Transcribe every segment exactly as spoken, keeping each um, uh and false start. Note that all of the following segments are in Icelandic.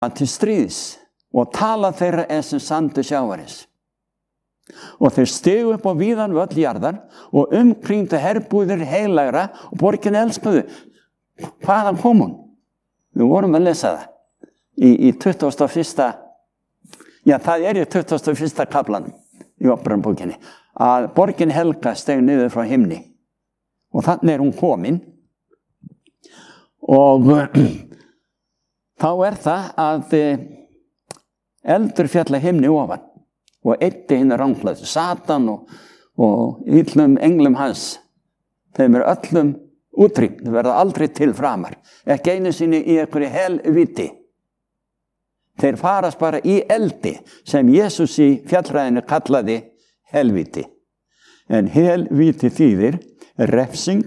til stríðs og tala þeirra er sem sandur sjávarins. Og þeir stigu upp á víðan völl jarðar og umkringdu herbúðir heilagra og borgin elskuðu. Hvaðan kom hún? Við vorum að lesa það í, í tuttugasta og fyrsta, já það er í tuttugasta og fyrsta kaflanum í Opinberunarbókinni, að borgin helga steg niður frá himni. Og þannig er hún komin. Og þá er það að eldur fjalla himni ofan og eyddi hinn ranglæðu. Satan og, og illum englum hans, þeim er öllum útrýmt, þau verða aldrei til framar. Ekki einu sinni í einhverju helvíti. Þeir farast bara í eldi sem Jesús í fjallræðinu kallaði helvíti. En helvíti þýðir refsing,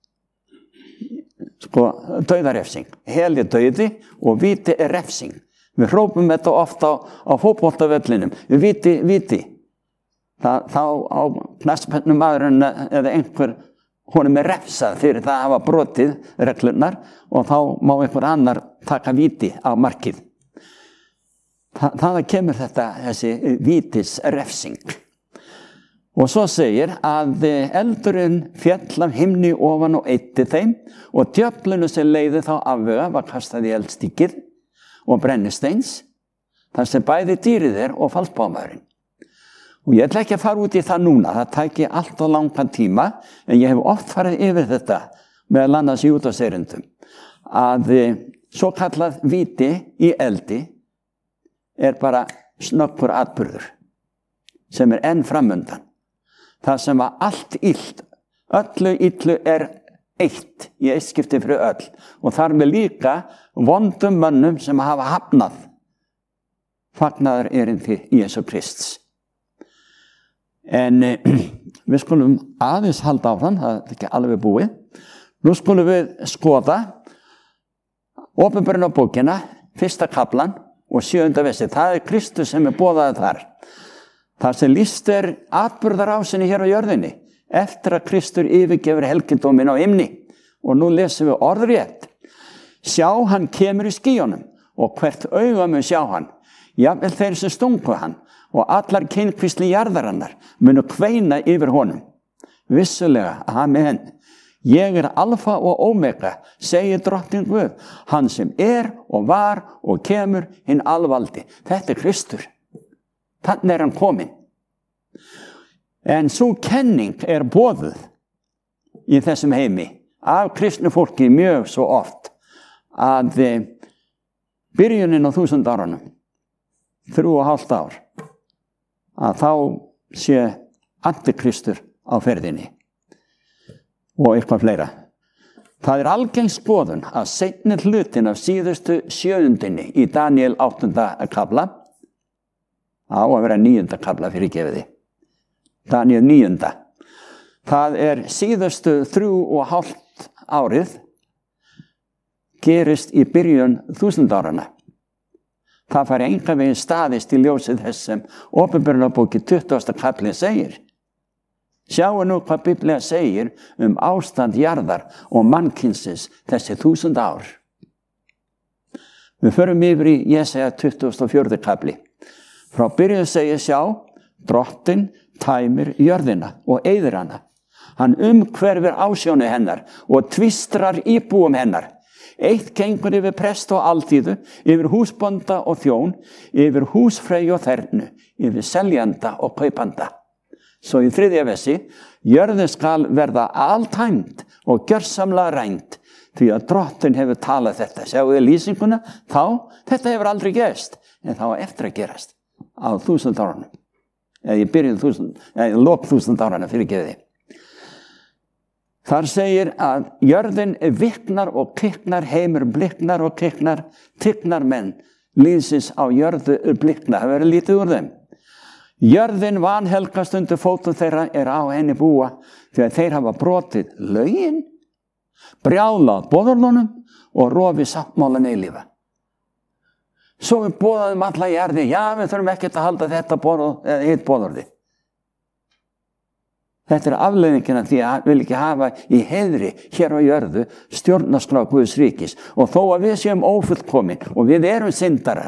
sko, dauðarefsing. Hel er dauði og víti er refsing. Við hrópum þetta ofta á, á fótboltavellinum. Víti, víti. Það, þá á knattspyrnum maðurinn eða einhver, honum er refsað fyrir það að hafa brotið reglurnar og þá má einhver annar taka víti á markið. Þa, það kemur þetta, þessi vítisrefsing. Og svo segir að eldurinn féll af himni ofan og eyddi þeim og djöflinu sem leiði þá afvega var kastað í eldstíkið og brennisteins, þar sem bæði dýrið er og falsbámaðurinn. Og ég ætla ekki að fara út í það núna, það tæki allt og langan tíma, en ég hef oft farið yfir þetta með annars í útvarpserindum, að svo kallað víti í eldi er bara snöggur atburður, sem er enn framundan. Það sem var allt illt, öllu illu er eitt í eitt skipti fyrir öll og þar með líka vondum mönnum sem hafa hafnað fagnaðar erindi Jesú Krists. En eh, við skulum aðeins halda áfram, það er ekki alveg búið. Nú skulum við skoða Opinberunarbókina, fyrsta kaflan og sjöunda versi. Það er Kristus sem er boðaður þar. Það sem lýst er atburðarásinni hér á jörðinni eftir að Kristur yfirgefur helgidóminn á himni. Og nú lesum við orðrétt. Sjá, hann kemur í skýjunum og hvert auga mun sjá hann. Jafnvel þeir sem stungu hann og allar kynkvísli jarðarinnar munu kveina yfir honum. Vissulega, amen. Ég er alfa og omega, segir drottinn Guð, hann sem er og var og kemur hinn alvaldi. Þetta er Kristur. Þannig er hann kominn. En svo kenning er boðuð í þessum heimi af kristnu fólki mjög svo oft að byrjunin á þúsund árunum, þrjú og hálft ár, að þá sé antikristur á ferðinni og eitthvað fleira. Það er algeng skoðun að seinni hlutin af síðustu sjöundinni í Daniel áttunda kafla, á að vera níunda kafla fyrir gefiði. Daniel níunda. Það er síðustu þrjú og hálft árið gerist í byrjun þúsund árana. Það fær engan veginn staðist í ljósið þess sem Opinberunarbókin tuttugasta kafli segir. Sjáu nú hvað Biblía segir um ástand jarðar og mannkynsins þessi þúsund ár. Við förum yfir í Jesaja tuttugasta og fjórða kafli. Frá byrjun segir sjá, drottinn tæmir jörðina og eyðir hana. Hann umhverfir ásjónu hennar og tvistrar íbúum hennar. Eitt gengur yfir prest og alþýðu, yfir húsbónda og þjón, yfir húsfreyju og þernu, yfir seljanda og kaupanda. Svo í þriðja versi, jörðin skal verða altæmd og gjörsamlega rænd, því að drottinn hefur talað þetta. Sjáu þið lýsinguna? Þá, þetta hefur aldrei gerst, en þá eftir að gerast á þúsund árunum. Eða ég byrjun þúsund, eða lok þúsund árana fyrir gefiði. Þar segir að jörðin viknar og kviknar, heimur bliknar og kviknar, tignar menn, lýsins á jörðu blikna, það verður lítið úr þeim. Jörðin vanhelgast undir fótum þeirra er á henni búa, því að þeir hafa brotið lögin, brjálað boðorðunum og rofið sáttmálan eilífa. Svo við boðaðum alla jarði, já við þurfum ekkert að halda þetta boðorð, eða hitt boðorði. Þetta er afleiðingin af því að vil ekki hafa í heiðri hér á jörðu stjórnarskrá Guðs ríkis. Og þó að við séum ófullkomin og við erum syndarar